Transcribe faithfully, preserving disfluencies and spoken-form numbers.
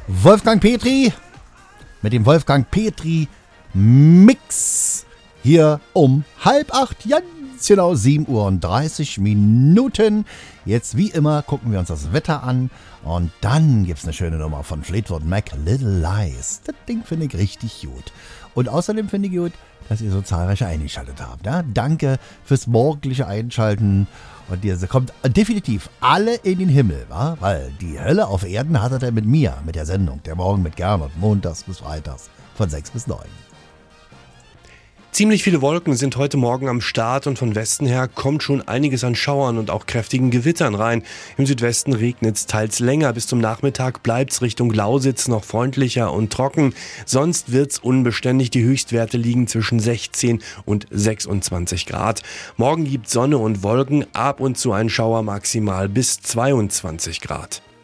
Wolfgang Petri mit dem Wolfgang Petri Mix hier um halb acht, ganz genau sieben Uhr und dreißig Minuten. Jetzt wie immer gucken wir uns das Wetter an und dann gibt's eine schöne Nummer von Fleetwood Mac, Little Lies. Das Ding finde ich richtig gut. Und außerdem finde ich gut, dass ihr so zahlreiche eingeschaltet habt. Ja? Danke fürs morgendliche Einschalten. Und ihr kommt definitiv alle in den Himmel, wa? Weil die Hölle auf Erden hattet ihr mit mir, mit der Sendung, der Morgen mit Gernot, montags bis freitags von sechs bis neun. Ziemlich viele Wolken sind heute Morgen am Start und von Westen her kommt schon einiges an Schauern und auch kräftigen Gewittern rein. Im Südwesten regnet es teils länger. Bis zum Nachmittag bleibt es Richtung Lausitz noch freundlicher und trocken. Sonst wird es unbeständig. Die Höchstwerte liegen zwischen sechzehn und sechsundzwanzig Grad. Morgen gibt Sonne und Wolken, ab und zu ein Schauer, maximal bis zweiundzwanzig Grad.